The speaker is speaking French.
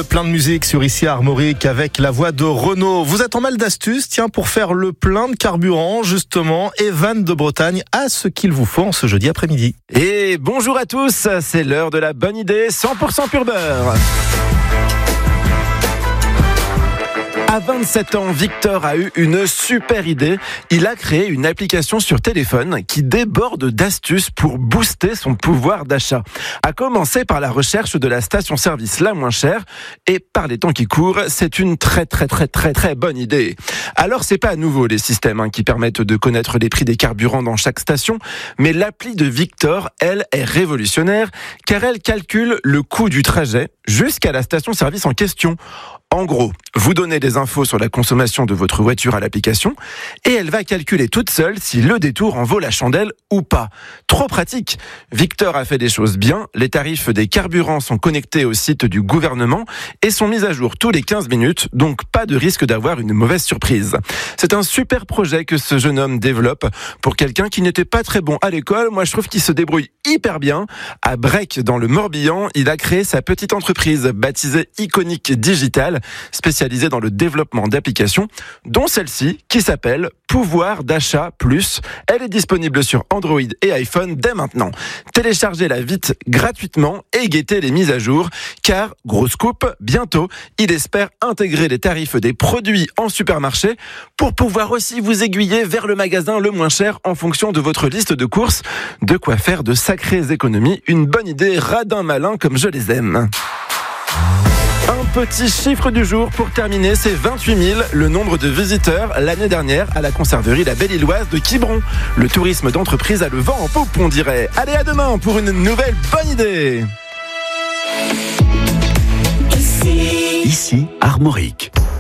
plein de musique sur Ici à Armorique avec la voix de Renaud. Vous êtes en mal d'astuces, tiens, pour faire le plein de carburant, justement, Evan de Bretagne a ce qu'il vous faut en ce jeudi après-midi. Et bonjour à tous, c'est l'heure de la bonne idée 100% pur beurre. À 27 ans, Victor a eu une super idée. Il a créé une application sur téléphone qui déborde d'astuces pour booster son pouvoir d'achat. À commencer par la recherche de la station-service la moins chère. Et par les temps qui courent, c'est une très bonne idée. Alors, c'est pas à nouveau les systèmes qui permettent de connaître les prix des carburants dans chaque station. Mais l'appli de Victor, elle, est révolutionnaire car elle calcule le coût du trajet jusqu'à la station-service en question. En gros, vous donnez des infos sur la consommation de votre voiture à l'application et elle va calculer toute seule si le détour en vaut la chandelle ou pas. Trop pratique. Victor a fait des choses bien. Les tarifs des carburants sont connectés au site du gouvernement et sont mis à jour tous les 15 minutes, donc pas de risque d'avoir une mauvaise surprise. C'est un super projet que ce jeune homme développe pour quelqu'un qui n'était pas très bon à l'école. Moi, je trouve qu'il se débrouille hyper bien. À Brec, dans le Morbihan, il a créé sa petite entreprise baptisée Iconic Digital, spécialisée dans le développement d'applications, dont celle-ci qui s'appelle Pouvoir d'achat plus. Elle est disponible sur Android et iPhone dès maintenant. Téléchargez-la vite gratuitement et guettez les mises à jour, car, grosse coupe, bientôt, il espère intégrer les tarifs des produits en supermarché pour pouvoir aussi vous aiguiller vers le magasin le moins cher en fonction de votre liste de courses. De quoi faire de sacrées économies. Une bonne idée, radin malin comme je les aime. Un petit chiffre du jour pour terminer, c'est 28 000, le nombre de visiteurs l'année dernière à la conserverie La Belle-Illoise de Quiberon. Le tourisme d'entreprise a le vent en poupe, on dirait. Allez, à demain pour une nouvelle bonne idée. Ici Armorique.